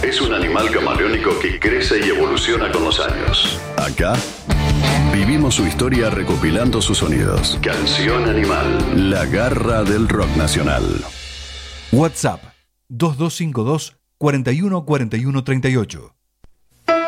es un animal camaleónico que crece y evoluciona con los años. Acá vivimos su historia recopilando sus sonidos. Canción Animal, la garra del rock nacional. WhatsApp 2252 41 41 38.